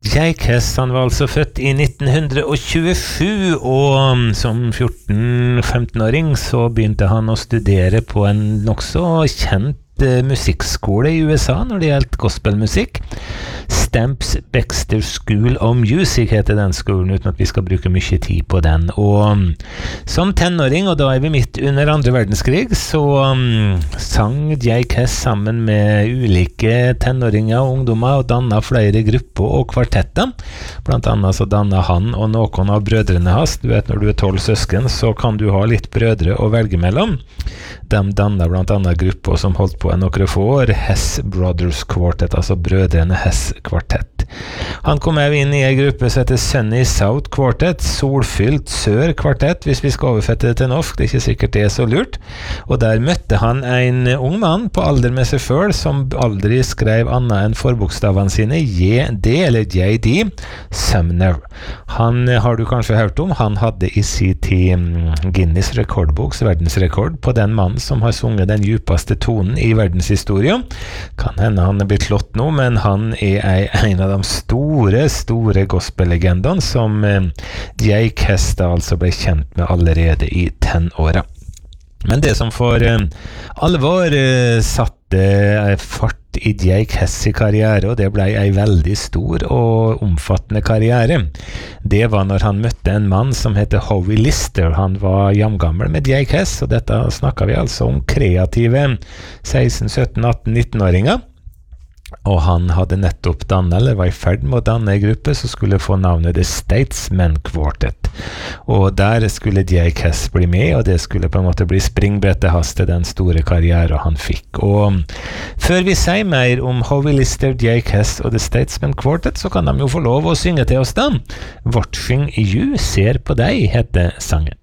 Jake Hess, han var altså født i 1927, og som 14-15-åring så begynte han å studere på en nok så kjent musikkskole i USA når det gjeldt gospelmusikk. Stamps Baxter School of Music heter den skolen, uten at vi skal bruke mye tid på den. Og som tenåring, og da vi midt under andre verdenskrig, så sang Jake Hess sammen med ulike tenåringer og ungdommer og dannet flere grupper og kvartetter. Blant annet så dannet han og noen av brødrene hans. Du vet, når du 12 søsken, så kan du ha litt brødre å velge mellom. De dannet blant annet grupper som holdt på noen få år, Hess Brothers Quartet, altså brødrene Hess kvartett. Han kom også inn i en gruppe som heter Sunny South Quartet, solfylt sør kvartett, hvis vi skal overfette det til norsk, det er ikke sikkert det er så lurt. Og der møtte han en ung mann på alder med seg selv, som aldri skrev annet enn forbokstavene sine, JD eller JD, Sumner. Han har du kanskje hørt om, han hadde i sin tid Guinness rekordboks verdensrekord på den mannen som har sunget den djupeste tonen i verdenshistorien. Kan hende han er blitt slått nå, men han er en av de store gospellegendene som Jake Hess da altså ble kjent med allerede i 10-åra. Men det som for alvor satte fart i Jake Hess i karriere, og det ble en veldig stor og omfattende karriere, det var når han møtte en mann som heter Howie Lister. Han var jamgammel med Jake Hess, og dette snakker vi altså om kreative 16, 17, 18, 19-åringer. Og han hadde nettopp dannet, eller var i ferd med å danne en gruppe som skulle få navnet The Statesman Quartet. Og der skulle Jake Hess bli med, og det skulle på en måte bli springbrettet hans til den store karrieren han fikk. Og før vi sier mer om Howie Lister, Jake Hess og The Statesman Quartet, så kan de jo få lov å synge til oss da. Watching You Ser på deg, heter sangen.